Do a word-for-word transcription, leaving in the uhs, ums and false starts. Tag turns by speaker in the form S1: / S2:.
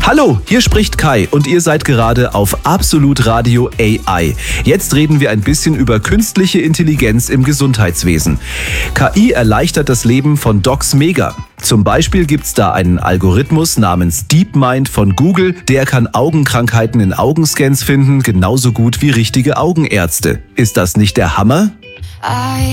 S1: Hallo, hier spricht Kai und ihr seid gerade auf Absolut Radio A I. Jetzt reden wir ein bisschen über künstliche Intelligenz im Gesundheitswesen. K I erleichtert das Leben von Docs mega. Zum Beispiel gibt's da einen Algorithmus namens DeepMind von Google, der kann Augenkrankheiten in Augenscans finden, genauso gut wie richtige Augenärzte. Ist das nicht der Hammer?